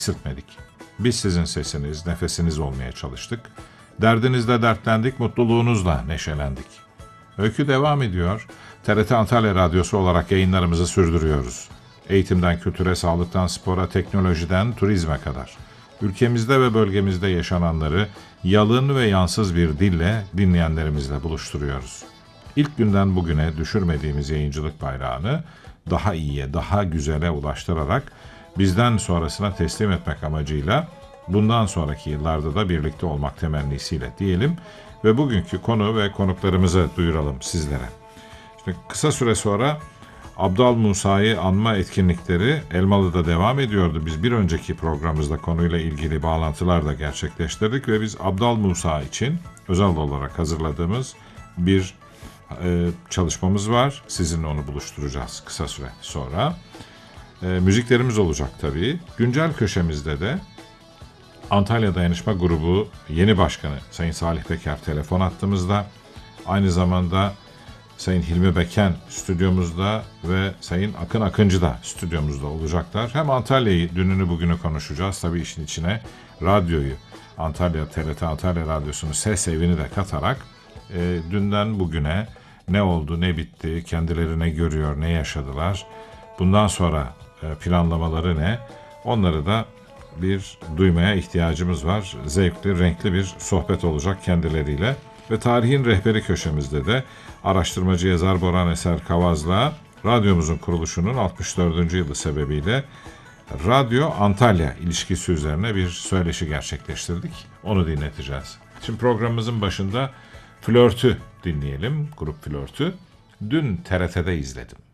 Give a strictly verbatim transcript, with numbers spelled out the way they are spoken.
eksiltmedik. Biz sizin sesiniz, nefesiniz olmaya çalıştık. Derdinizle dertlendik, mutluluğunuzla neşelendik. Öykü devam ediyor. T R T Antalya Radyosu olarak yayınlarımızı sürdürüyoruz. Eğitimden kültüre, sağlıktan spora, teknolojiden turizme kadar. Ülkemizde ve bölgemizde yaşananları yalın ve yansız bir dille dinleyenlerimizle buluşturuyoruz. İlk günden bugüne düşürmediğimiz yayıncılık bayrağını daha iyiye, daha güzele ulaştırarak bizden sonrasına teslim etmek amacıyla bundan sonraki yıllarda da birlikte olmak temennisiyle diyelim ve bugünkü konu ve konuklarımızı duyuralım sizlere. Şimdi kısa süre sonra Abdal Musa'yı anma etkinlikleri Elmalı'da devam ediyordu. Biz bir önceki programımızda konuyla ilgili bağlantılar da gerçekleştirdik ve biz Abdal Musa için özel olarak hazırladığımız bir e, çalışmamız var. Sizinle onu buluşturacağız kısa süre sonra. E, müziklerimiz olacak tabii. Güncel köşemizde de Antalya Dayanışma Grubu yeni başkanı Sayın Salih Peker telefon attığımızda, aynı zamanda Sayın Hilmi Beken stüdyomuzda ve Sayın Akın Akıncı da stüdyomuzda olacaklar. Hem Antalya'yı, dününü bugünü konuşacağız. Tabii işin içine radyoyu, Antalya, T R T Antalya Radyosu'nun ses evini de katarak e, dünden bugüne ne oldu, ne bitti, kendileri ne görüyor, ne yaşadılar, bundan sonra e, planlamaları ne, onları da bir duymaya ihtiyacımız var. Zevkli, renkli bir sohbet olacak kendileriyle. Ve tarihin rehberi köşemizde de araştırmacı yazar Boran Eser Kavaz'la radyomuzun kuruluşunun altmış dördüncü yılı sebebiyle Radyo Antalya ilişkisi üzerine bir söyleşi gerçekleştirdik. Onu dinleteceğiz. Şimdi programımızın başında Flört'ü dinleyelim, grup Flört'ü. Dün T R T'de izledim.